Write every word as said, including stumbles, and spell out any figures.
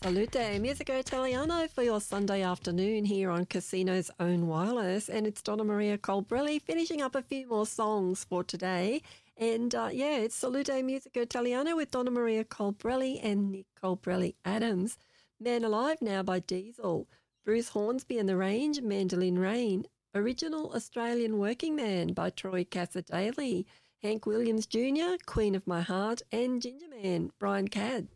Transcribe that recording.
Salute, Musica Italiano for your Sunday afternoon here on Casino's Own Wireless. And it's Donna Maria Colbrelli finishing up a few more songs for today. And uh, yeah, it's Salute Musica Italiano with Donna Maria Colbrelli and Nick Colbrelli Adams. Man Alive Now by Diesel. Bruce Hornsby and the Range, Mandolin Rain. Original Australian Working Man by Troy Cassar-Daley. Hank Williams Junior, Queen of My Heart, and Ginger Man, Brian Cadd.